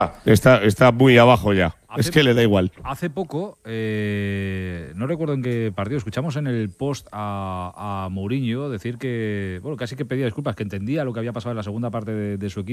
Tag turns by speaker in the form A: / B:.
A: Está muy abajo ya. Es que le da igual.
B: Hace poco, no recuerdo en qué partido, escuchamos en el post a Mourinho decir que, bueno, casi que pedía disculpas, que entendía lo que había pasado en la segunda parte de su equipo.